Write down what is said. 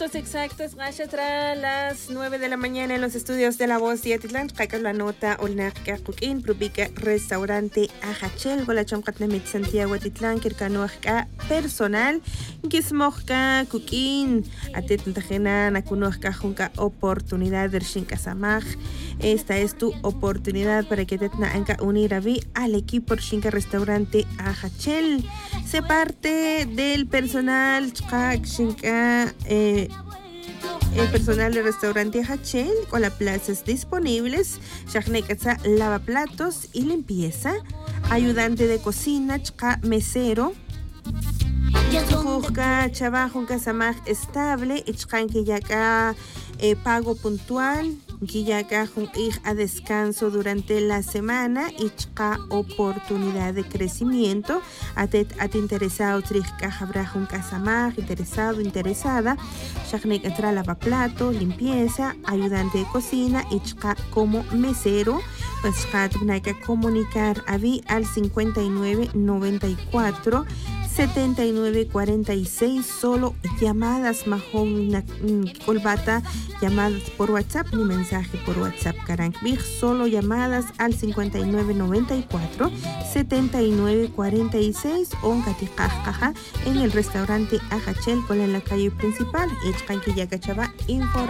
minutos exactos. Gasha las 9 de la mañana en los estudios de La Voz de Atitlán. Caca la nota Olnaca Cuquín, Prubica Restaurante Ajachel, Golachom Katnamit Santiago Atitlán, Kirkanuaca personal, Gizmoca Cuquín, Atetntajena, Nakunuaca Junca oportunidad de Shinkasamaj. Esta es tu oportunidad para que te unir al equipo Shinka Restaurante Ajachel. Se parte del personal el personal del restaurante Ajachel con las plazas disponibles. Shaknekatsa lavaplatos y limpieza, ayudante de cocina, mesero, Chujka trabajo en casamaj estable, que ya acá pago puntual, que ya acá a descanso durante la semana y oportunidad de crecimiento. At interesado trika habrá un casamaj, interesada, shaknek entra lavaplato, limpieza, ayudante de cocina y como mesero. Pues hay que comunicar a al 5994 7946, solo llamadas majón colbata, llamadas por WhatsApp ni mensaje por WhatsApp Karankbig, solo llamadas al 5994 7946 o en el restaurante Ajachel con en la calle principal.